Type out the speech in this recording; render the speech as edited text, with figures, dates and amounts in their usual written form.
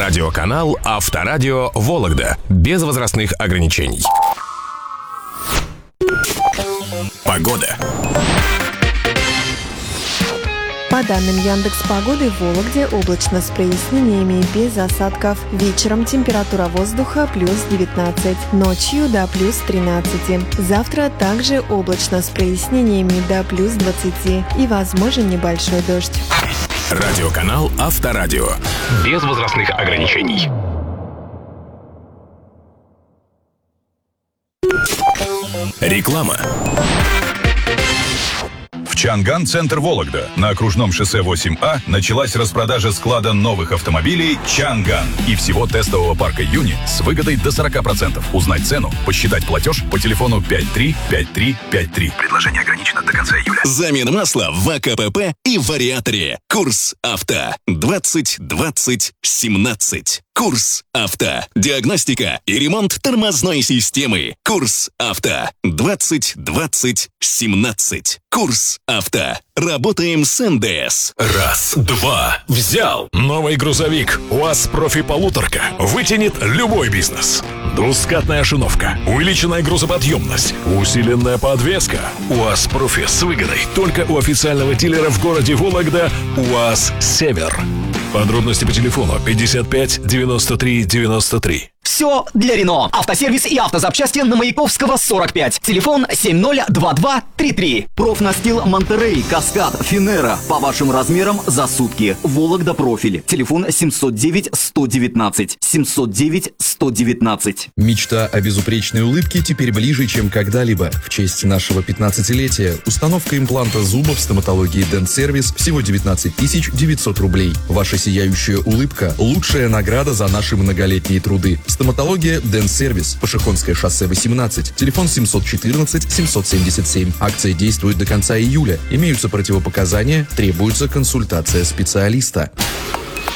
Радиоканал Авторадио Вологда. Без возрастных ограничений. Погода. По данным Яндекс.Погоды, в Вологде облачно с прояснениями без осадков. Вечером температура воздуха плюс 19, ночью до плюс 13. Завтра также облачно с прояснениями до плюс 20 и возможен небольшой дождь. Радиоканал Авторадио. Без возрастных ограничений. Реклама. В Чанган-центр Вологда на окружном шоссе 8А началась распродажа склада новых автомобилей «Чанган» и всего тестового парка «Юни» с выгодой до 40%. Узнать цену, посчитать платеж по телефону 535353. Предложение ограничено до конца июля. Замена масла в АКПП и вариаторе. Курс авто 20-20-17. Курс авто. Диагностика и ремонт тормозной системы. Курс авто 20-20-17. Курс авто. Работаем с НДС. Раз, два, взял. Новый грузовик УАЗ Профи Полуторка вытянет любой бизнес. Двускатная ошиновка, увеличенная грузоподъемность, усиленная подвеска. УАЗ Профи с выгодой только у официального дилера в городе Вологда УАЗ Север. Подробности по телефону 55 93 93. Все для Рено. Автосервис и автозапчасти на Маяковского 45. Телефон 702233. Профнастил Монтерей, Каскад, Финера. По вашим размерам за сутки. Вологда профиль. Телефон 709-119. 709-119. Мечта о безупречной улыбке теперь ближе, чем когда-либо. В честь нашего 15-летия установка импланта зуба в стоматологии Дент-сервис всего 19 900 рублей. Ваша сияющая улыбка – лучшая награда за наши многолетние труды. Стоматология Дент-сервис. Пашихонское шоссе 18. Телефон 714-777. Акция действует до конца июля. Имеются противопоказания. Требуется консультация специалиста.